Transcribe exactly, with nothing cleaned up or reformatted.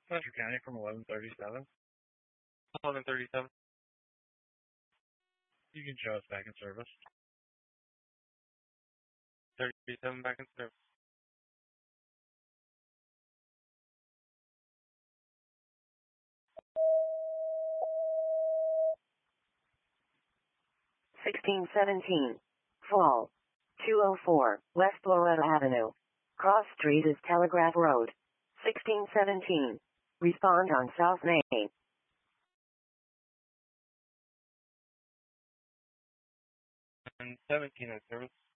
Fletcher County from eleven thirty-seven. eleven thirty-seven. You can show us back in service. thirty-seven back in service. sixteen seventeen. Fall. two oh four, West Loretta Avenue. Cross Street is Telegraph Road. sixteen seventeen. Respond on South Main. And seventeen in service.